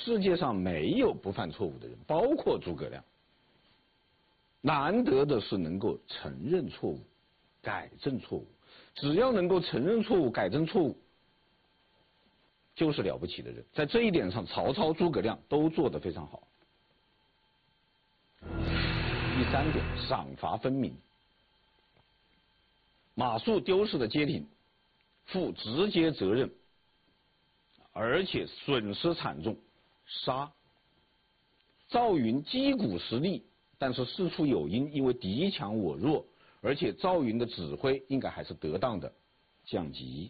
世界上没有不犯错误的人，包括诸葛亮。难得的是能够承认错误，改正错误。只要能够承认错误，改正错误，就是了不起的人。在这一点上，曹操、诸葛亮都做得非常好。第3点，赏罚分明。马谡丢失的街亭，负直接责任，而且损失惨重，杀。赵云击鼓实力，但是事出有因，因为敌强我弱，而且赵云的指挥应该还是得当的，降级。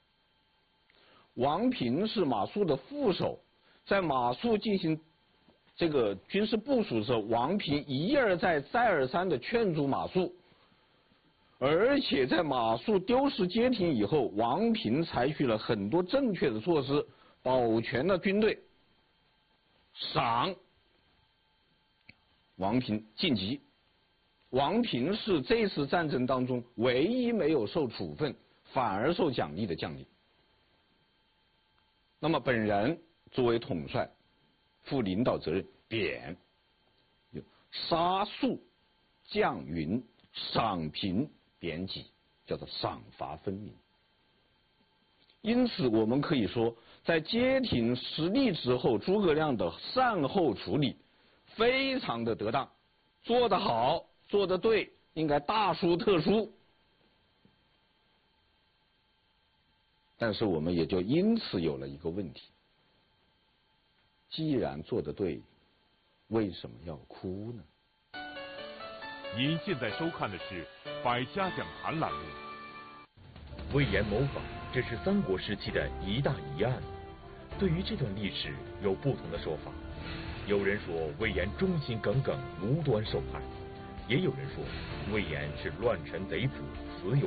王平是马谡的副手，在马谡进行这个军事部署的时候，王平一而再再而三的劝阻马谡，而且在马谡丢失街亭以后，王平采取了很多正确的措施，保全了军队，赏王平晋级。王平是这次战争当中唯一没有受处分反而受奖励的将领。那么本人作为统帅负领导责任，贬。杀谡降云，赏平贬己，叫做赏罚分明。因此我们可以说，在街亭失利之后，诸葛亮的善后处理非常的得当，做得好，做得对，应该大书特书。但是我们也就因此有了一个问题，既然做得对，为什么要哭呢？ 您现在收看的是《百家讲坛》栏目。 魏延谋反，这是三国时期的一大疑案。对于这段历史有不同的说法，有人说魏延忠心耿耿，无端受害，也有人说魏延是乱臣贼子，死有